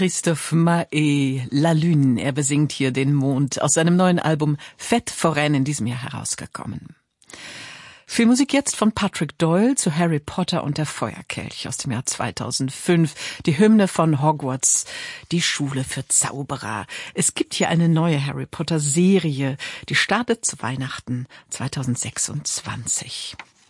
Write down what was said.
Christophe Maé, La Lune. Er besingt hier den Mond aus seinem neuen Album Fête Foraine in diesem Jahr herausgekommen. Filmmusik jetzt von Patrick Doyle zu Harry Potter und der Feuerkelch aus dem Jahr 2005. Die Hymne von Hogwarts, die Schule für Zauberer. Es gibt hier eine neue Harry Potter Serie, die startet zu Weihnachten 2026.